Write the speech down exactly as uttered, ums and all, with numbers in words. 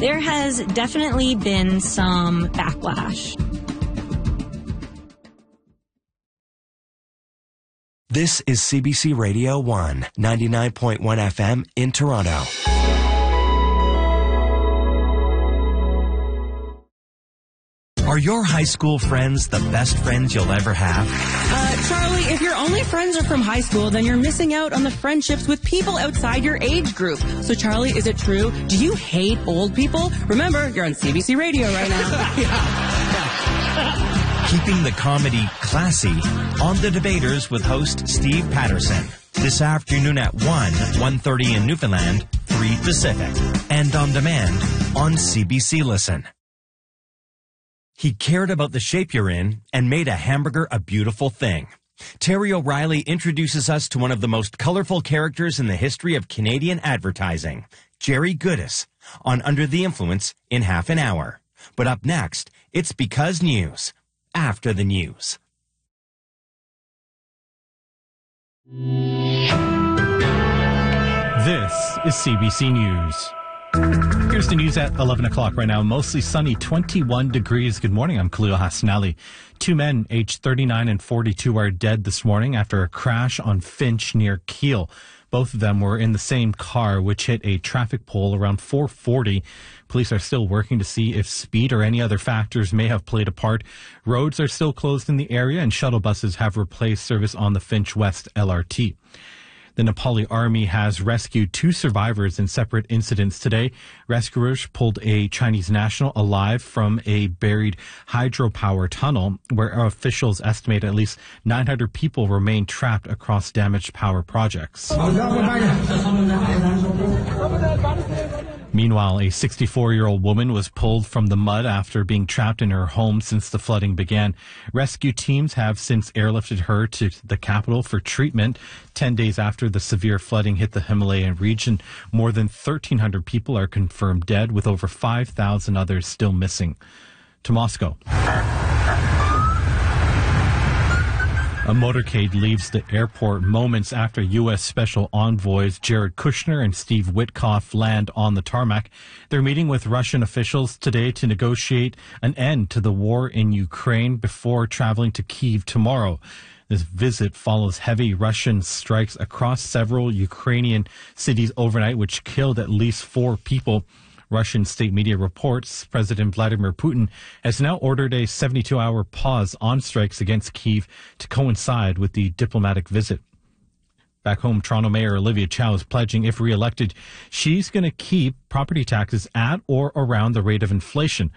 there has definitely been some backlash. This is C B C Radio one, ninety-nine point one F M in Toronto. Are your high school friends the best friends you'll ever have? Uh, Charlie, if your only friends are from high school, then you're missing out on the friendships with people outside your age group. So, Charlie, is it true? Do you hate old people? Remember, you're on C B C Radio right now. Keeping the comedy classy on The Debaters with host Steve Patterson. This afternoon at one, one thirty in Newfoundland, three Pacific. And on demand on C B C Listen. He cared about the shape you're in and made a hamburger a beautiful thing. Terry O'Reilly introduces us to one of the most colorful characters in the history of Canadian advertising, Jerry Goodis, on Under the Influence in half an hour. But up next, it's Because News, after the news. This is C B C News. Here's the news at eleven o'clock right now. Mostly sunny, twenty-one degrees. Good morning. I'm Khalil Hasnali. Two men, aged thirty-nine and forty-two, are dead this morning after a crash on Finch near Kiel. Both of them were in the same car, which hit a traffic pole around four forty. Police are still working to see if speed or any other factors may have played a part. Roads are still closed in the area, and shuttle buses have replaced service on the Finch West L R T. The Nepali army has rescued two survivors in separate incidents today. Rescuers pulled a Chinese national alive from a buried hydropower tunnel where officials estimate at least nine hundred people remain trapped across damaged power projects. Meanwhile, a sixty-four-year-old woman was pulled from the mud after being trapped in her home since the flooding began. Rescue teams have since airlifted her to the capital for treatment. Ten days after the severe flooding hit the Himalayan region, more than thirteen hundred people are confirmed dead, with over five thousand others still missing. To Moscow. A motorcade leaves the airport moments after U S Special Envoys Jared Kushner and Steve Witkoff land on the tarmac. They're meeting with Russian officials today to negotiate an end to the war in Ukraine before traveling to Kyiv tomorrow. This visit follows heavy Russian strikes across several Ukrainian cities overnight, which killed at least four people. Russian state media reports President Vladimir Putin has now ordered a seventy-two hour pause on strikes against Kyiv to coincide with the diplomatic visit. Back home, Toronto Mayor Olivia Chow is pledging, if re-elected, she's going to keep property taxes at or around the rate of inflation.